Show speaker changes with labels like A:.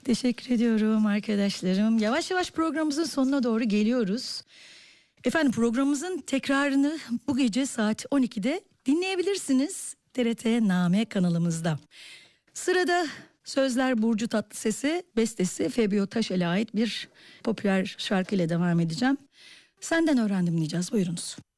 A: Teşekkür ediyorum arkadaşlarım. Yavaş yavaş programımızın sonuna doğru geliyoruz. Efendim programımızın tekrarını bu gece saat 12'de dinleyebilirsiniz. TRT Name kanalımızda. Sırada sözler Burcu Tatlıses'e, bestesi Febio Taşel'e ait bir popüler şarkıyla devam edeceğim. Senden öğrendim diyeceğiz. Buyurunuz.